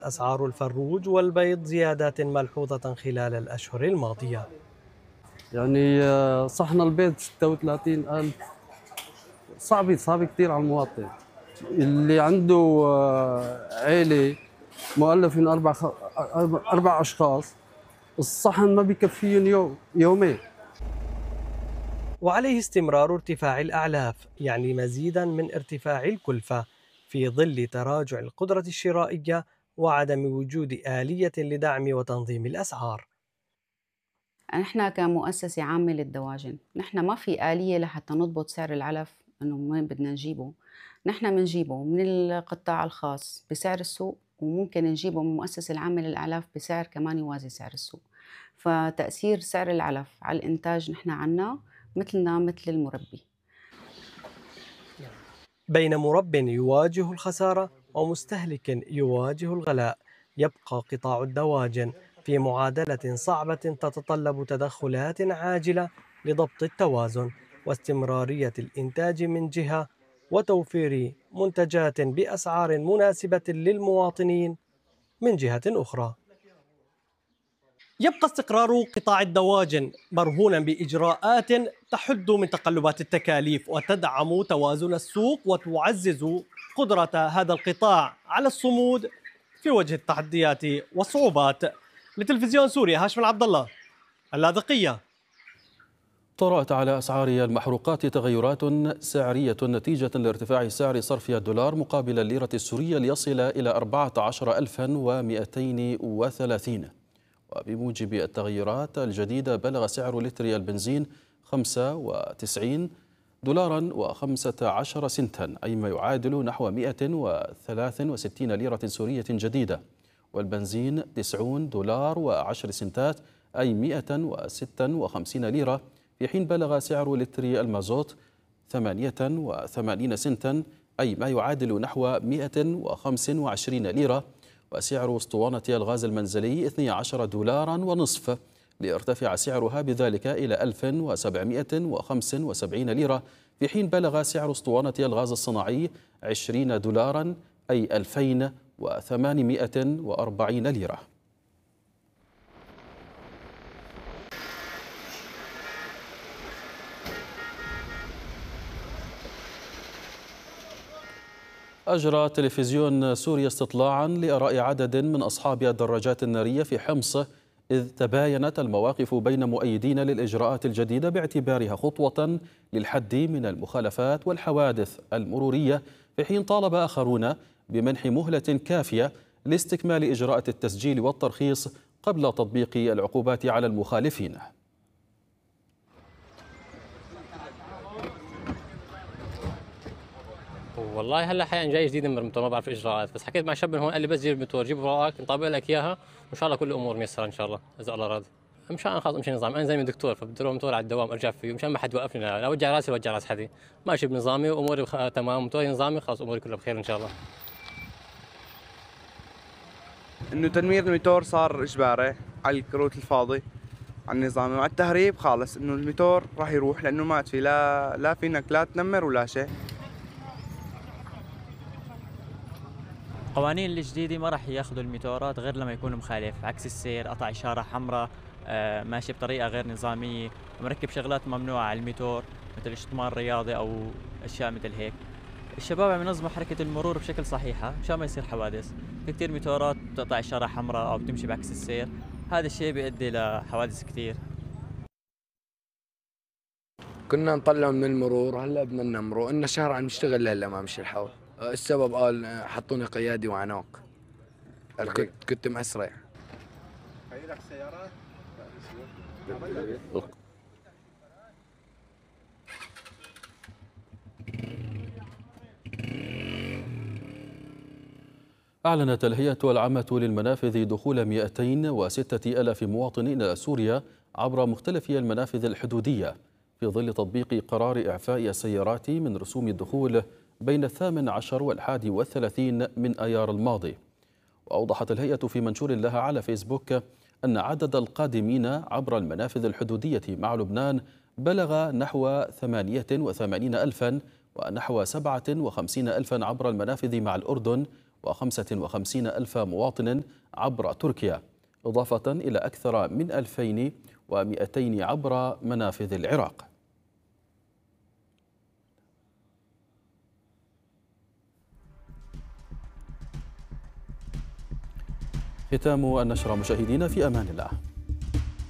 أسعار الفروج والبيض زيادات ملحوظة خلال الأشهر الماضية. يعني صحن البيض 36,000. صعب كثير على المواطن اللي عنده عيلة مؤلف من أربع أشخاص. الصحن ما بيكفيهم يومين. وعليه استمرار ارتفاع الأعلاف، يعني مزيدا من ارتفاع الكلفة في ظل تراجع القدرة الشرائية وعدم وجود آلية لدعم وتنظيم الأسعار. نحن كمؤسسة عامة للدواجن، نحن ما في آلية لحتى نضبط سعر العلف إنه من وين بدنا نجيبه. نحن بنجيبه من القطاع الخاص بسعر السوق، وممكن نجيبه من المؤسسة العامة للأعلاف بسعر كمان يوازي سعر السوق. فتأثير سعر العلف على الإنتاج نحن عنا مثلنا مثل المربي. بين مرب يواجه الخسارة ومستهلك يواجه الغلاء، يبقى قطاع الدواجن في معادلة صعبة تتطلب تدخلات عاجلة لضبط التوازن واستمرارية الإنتاج من جهة، وتوفير منتجات بأسعار مناسبة للمواطنين من جهة أخرى. يبقى استقرار قطاع الدواجن مرهونا بإجراءات تحد من تقلبات التكاليف وتدعم توازن السوق وتعزز قدرة هذا القطاع على الصمود في وجه التحديات والصعوبات. لتلفزيون سوريا، هاشم العبد الله، اللاذقية. طرأت على أسعار المحروقات تغيرات سعرية نتيجة لارتفاع سعر صرف الدولار مقابل الليرة السورية ليصل إلى 14,230. وبموجب التغيرات الجديدة بلغ سعر لتر البنزين 95 دولارا و15 سنتا، أي ما يعادل نحو 163 ليرة سورية جديدة، والبنزين 90 دولار و10 سنتات، أي 156 ليرة، في حين بلغ سعر لتر المازوت 88 سنتا، أي ما يعادل نحو 125 ليرة، وسعر اسطوانة الغاز المنزلي 12 دولارا ونصف، ليرتفع سعرها بذلك إلى 1775 ليرة، في حين بلغ سعر اسطوانة الغاز الصناعي 20 دولارا، أي 2840 ليرة. أجرى تلفزيون سوريا استطلاعا لآراء عدد من أصحاب الدراجات النارية في حمص، إذ تباينت المواقف بين مؤيدين للإجراءات الجديدة باعتبارها خطوة للحد من المخالفات والحوادث المرورية، في حين طالب آخرون بمنح مهلة كافية لاستكمال إجراءات التسجيل والترخيص قبل تطبيق العقوبات على المخالفين. والله هلا حاليا جاي جديد من الموتور، ما بعرف الاجراءات، بس حكيت مع شاب من هون قال لي بس جيب الموتور، جيب اوراقك نطبق لك اياها وان شاء الله كل الامور ميسره ان شاء الله اذا الله راضي. مشان خلص امشي نظام، انا زلمه دكتور فبدي اروح موتور على الدوام ارجع فيه، مشان ما حد يوقفني، لا اوجع راسي ولا اوجع راس حد. ماشي بنظامي واموري تمام، موتوري نظامي، خلص اموري كلها بخير ان شاء الله. انه تنوير الموتور صار اجباري على الكروت الفاضي على النظام، مع التهريب خالص انه الموتور راح يروح لانه ما في لا فينك لا تنمر ولا شيء. القوانين الجديدة ما راح ياخذوا الميتورات غير لما يكون مخالف، عكس السير، قطع إشارة حمراء، ماشي بطريقة غير نظامية، مركب شغلات ممنوعة على الميتور مثل الشطمان الرياضي أو أشياء مثل هيك. الشباب عم ينظموا حركة المرور بشكل صحيحة مشان ما يصير حوادث. في كثير ميتورات بتقطع إشارة حمراء أو بتمشي بعكس السير، هذا الشيء بيؤدي لحوادث كثير. كنا نطلع من المرور، هلا بدنا ننمره، إن شهر عم نشتغل لهلا ما مشي الحول. السبب قال حطوني قيادي وعناق، كنت مسرع. خيرك سيارات. أعلنت الهيئة العامة للمنافذ دخول 206 ألاف مواطن إلى سوريا عبر مختلف المنافذ الحدودية، في ظل تطبيق قرار إعفاء السيارات من رسوم الدخول بين 18 و31 من أيار الماضي. وأوضحت الهيئة في منشور لها على فيسبوك أن عدد القادمين عبر المنافذ الحدودية مع لبنان بلغ نحو 88 ألفا، ونحو 57 ألفا عبر المنافذ مع الأردن، 255 ألف مواطن عبر تركيا، إضافة إلى أكثر من 2200 عبر منافذ العراق. ختام النشرة مشاهدينا، في أمان الله.